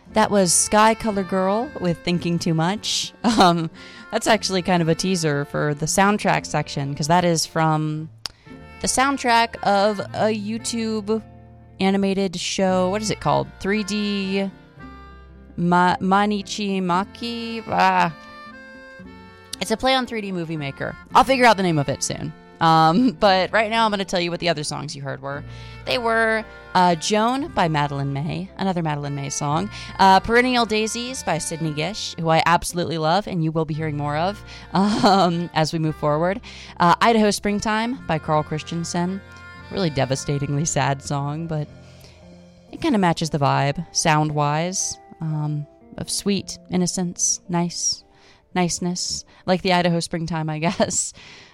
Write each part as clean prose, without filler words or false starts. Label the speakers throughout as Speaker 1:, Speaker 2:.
Speaker 1: That was Sky Color Girl with Thinking Too Much. That's actually kind of a teaser for the soundtrack section, because that is from the soundtrack of a YouTube animated show. What is it called? 3D Manichi Maki? It's a play on 3D Movie Maker. I'll figure out the name of it soon. But right now I'm going to tell you what the other songs you heard were. They were Joan by Madeline May, another Madeline May song. Perennial Daisies by Sydney Gish, who I absolutely love and you will be hearing more of as we move forward. Idaho Springtime by Carl Christensen. Really devastatingly sad song, but it kind of matches the vibe, sound-wise, of sweet innocence, niceness, like the Idaho Springtime, I guess.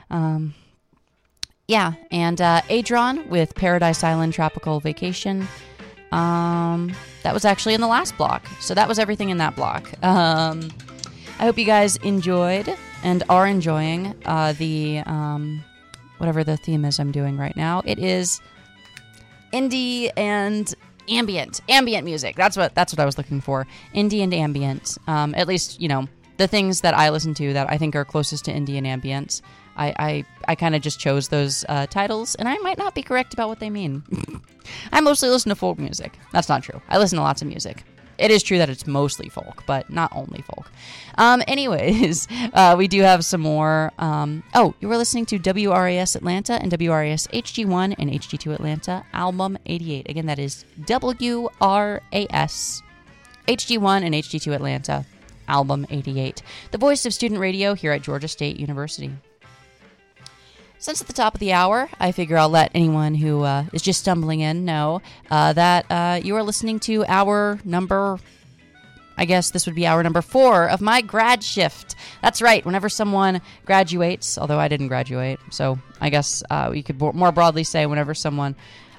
Speaker 1: Yeah, and Adron with Paradise Island Tropical Vacation. That was actually in the last block, so that was everything in that block. I hope you guys enjoyed and are enjoying the whatever the theme is I'm doing right now. It is indie and ambient music. That's what I was looking for. Indie and ambient. At least, you know, the things that I listen to that I think are closest to indie and ambient. I kind of just chose those titles, and I might not be correct about what they mean. I mostly listen to folk music. That's not true. I listen to lots of music. It is true that it's mostly folk, but not only folk. Anyways, we do have some more. You were listening to WRAS Atlanta and WRAS HD1 and HD2 Atlanta, Album 88. Again, that is WRAS HD1 and HD2 Atlanta, Album 88. The voice of student radio here at Georgia State University. Since at the top of the hour, I figure I'll let anyone who is just stumbling in know that you are listening to hour number, I guess this would be hour number 4 of my grad shift. That's right, whenever someone graduates, although I didn't graduate, so I guess we could more broadly say whenever someone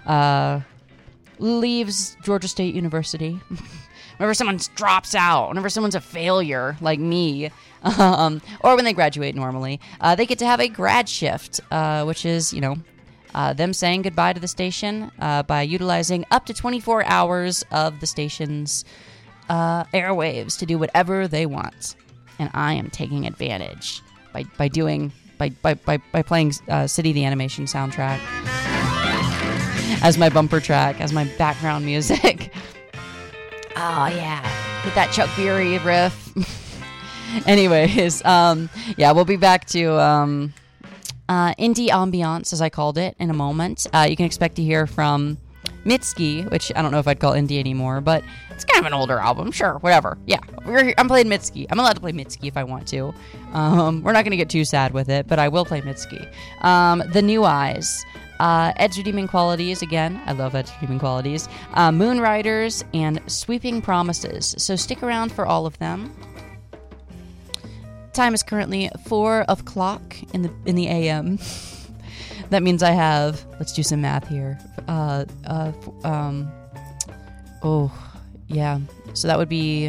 Speaker 1: leaves Georgia State University, whenever someone drops out, whenever someone's a failure like me, or when they graduate normally, they get to have a grad shift, which is, you know, them saying goodbye to the station by utilizing up to 24 hours of the station's airwaves to do whatever they want. And I am taking advantage by playing City the Animation soundtrack as my bumper track, as my background music. Oh, yeah. With that Chuck Berry riff. Anyways, we'll be back to indie ambiance, as I called it, in a moment. You can expect to hear from Mitski, which I don't know if I'd call indie anymore, but it's kind of an older album. Sure, whatever. Yeah, I'm playing Mitski. I'm allowed to play Mitski if I want to. We're not going to get too sad with it, but I will play Mitski. The New Eyes. Ed's Redeeming Qualities, again, I love Ed's Redeeming Qualities, Moonriders, and Sweeping Promises. So stick around for all of them. Time is currently 4:00 in the AM. That means I have, let's do some math here. So that would be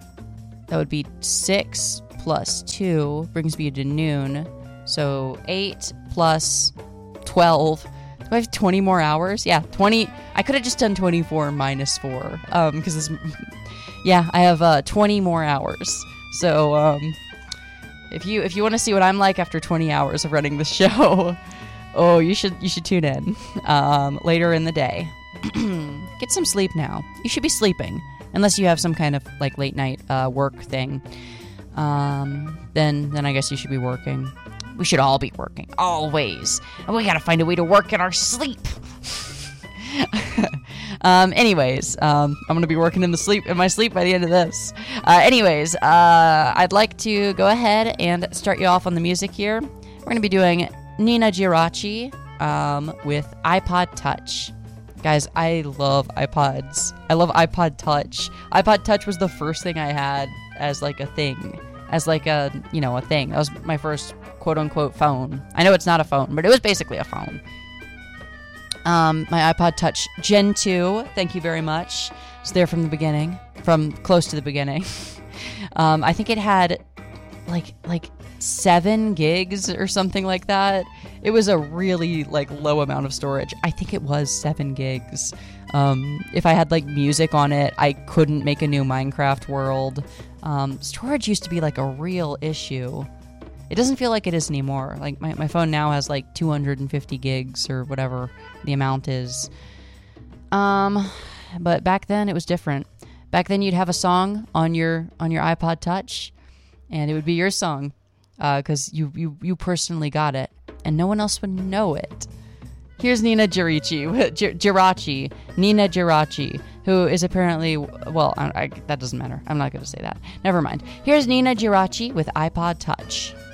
Speaker 1: 6 plus 2 brings me to noon. So 8 plus 12. Do I have 20 more hours? Yeah, 20. I could have just done 24 minus 4. Because this, yeah, I have 20 more hours. So if you want to see what I'm like after 20 hours of running the show, oh, you should tune in later in the day. Get some sleep now. You should be sleeping, unless you have some kind of like late night work thing. Then I guess you should be working. We should all be working, always. And we gotta find a way to work in our sleep. Anyways, I'm gonna be working in my sleep by the end of this. I'd like to go ahead and start you off on the music here. We're gonna be doing Nina Giraci with iPod Touch. Guys, I love iPods. I love iPod Touch. iPod Touch was the first thing I had as like a thing. As like a thing. That was my first quote-unquote phone. I know it's not a phone, but it was basically a phone. My iPod Touch Gen 2, thank you very much. It's there from the beginning, from close to the beginning. I think it had like 7 gigs or something like that. It was a really like low amount of storage. I think it was 7 gigs. If I had like music on it, I couldn't make a new Minecraft world. Storage used to be like a real issue. It doesn't feel like it is anymore. Like my phone now has like 250 gigs or whatever the amount is. But back then it was different. Back then you'd have a song on your iPod Touch, and it would be your song, because you personally got it, and no one else would know it. Here's Nina Geraci, Nina Geraci, who is apparently, well, that doesn't matter. I'm not going to say that. Never mind. Here's Nina Geraci with iPod Touch.